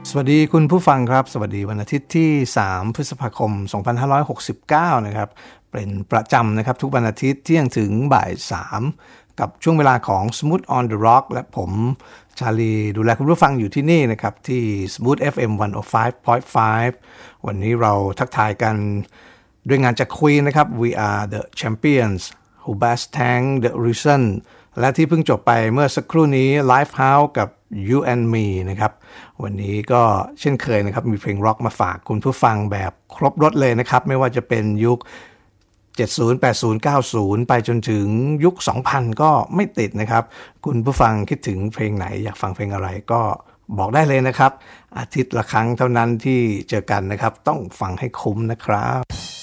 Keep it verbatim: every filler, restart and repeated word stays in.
สวัสดีคุณผู้ฟังครับสวัสดีวันอาทิตย์ที่สามพฤษภาคมสองพันห้าร้อยหกสิบเก้านะครับเป็นประจำนะครับทุกวันอาทิตย์เที่ยงถึงบ่ายสามกับช่วงเวลาของ Smooth on the Rock และผมชาลีดูแลคุณผู้ฟังอยู่ที่นี่นะครับที่ Smooth เอฟ เอ็ม หนึ่งศูนย์ห้าจุดห้า วันนี้เราทักทายกันด้วยงานจาก Queen นะครับ We are the champions who bass tank the reason และที่เพิ่งจบไปเมื่อสักครู่นี้ Lifehouse กับ You and Me นะครับวันนี้ก็เช่นเคยนะครับมีเพลงร็อกมาฝากคุณผู้ฟังแบบครบรถเลยนะครับไม่ว่าจะเป็นยุคเจ็ดสิบ แปดสิบ เก้าสิบไปจนถึงยุค สองพัน ก็ไม่ติดนะครับคุณผู้ฟังคิดถึงเพลงไหนอยากฟังเพลงอะไรก็บอกได้เลยนะครับอาทิตย์ละครั้งเท่านั้นที่เจอกันนะครับต้องฟังให้คุ้มนะครับ